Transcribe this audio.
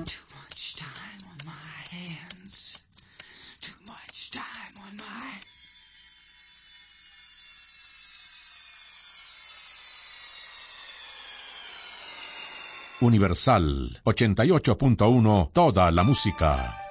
Too much time on my hands. Too much time on my... Universal 88.1, toda la música.